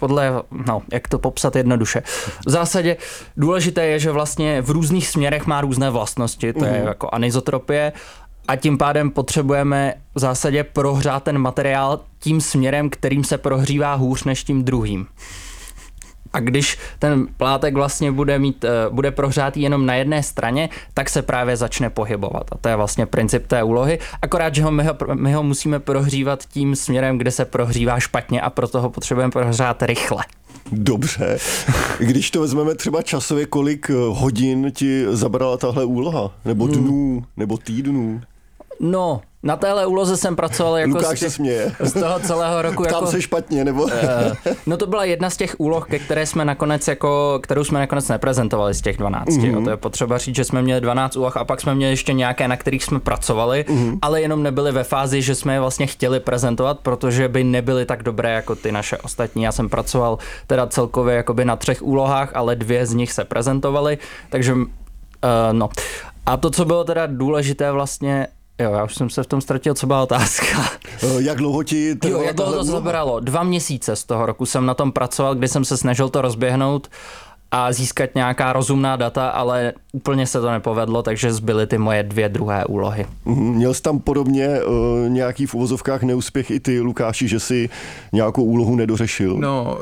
jak to popsat jednoduše. V zásadě důležité je, že vlastně v různých směrech má různé vlastnosti, to je jako anizotropie, a tím pádem potřebujeme v zásadě prohřát ten materiál tím směrem, kterým se prohřívá hůř než tím druhým. A když ten plátek vlastně bude prohřátý jenom na jedné straně, tak se právě začne pohybovat. A to je vlastně princip té úlohy. Akorát, že my ho musíme prohřívat tím směrem, kde se prohřívá špatně, a proto ho potřebujeme prohřát rychle. Dobře. Když to vezmeme třeba časově, kolik hodin ti zabrala tahle úloha? Nebo dnů? Nebo týdnů? No, na téhle úloze jsem pracoval jako Lukáš se směje. Z toho celého roku. Ptám se špatně, nebo? No to byla jedna z těch úloh, kterou jsme nakonec neprezentovali z těch 12. To je potřeba říct, že jsme měli 12 úloh a pak jsme měli ještě nějaké, na kterých jsme pracovali, ale jenom nebyly ve fázi, že jsme je vlastně chtěli prezentovat, protože by nebyly tak dobré jako ty naše ostatní. Já jsem pracoval teda celkově jakoby na 3 úlohách, ale 2 z nich se prezentovaly, takže no. A to, co bylo teda důležité vlastně. Jo, já už jsem se v tom ztratil, co byla otázka. Jak dlouho ti trvalo? Jak dlouho to zabralo? 2 měsíce z toho roku jsem na tom pracoval, kdy jsem se snažil to rozběhnout a získat nějaká rozumná data, ale úplně se to nepovedlo, takže zbyly ty moje 2 druhé úlohy. Měl jsi tam podobně nějaký v uvozovkách neúspěch i ty, Lukáši, že si nějakou úlohu nedořešil? No,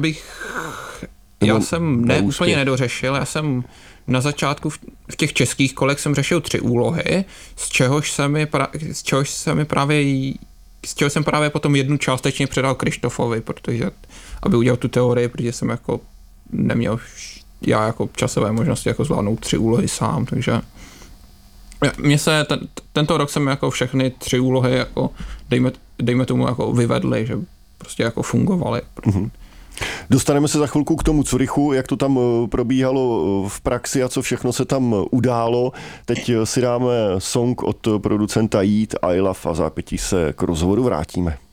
já jsem úplně nedořešil, já jsem na začátku v těch českých kolech jsem řešil 3 úlohy, z čeho jsem právě potom jednu částečně předal Krištofovi, protože, aby udělal tu teorii, protože jsem jako neměl já jako časové možnosti jako zvládnout 3 úlohy sám, takže mně se tento rok jsem jako všechny 3 úlohy jako dejme tomu jako vyvedly, že prostě jako fungovaly. Dostaneme se za chvilku k tomu Curychu, jak to tam probíhalo v praxi a co všechno se tam událo. Teď si dáme song od producenta Jít, I Love a zápětí se k rozhovoru vrátíme.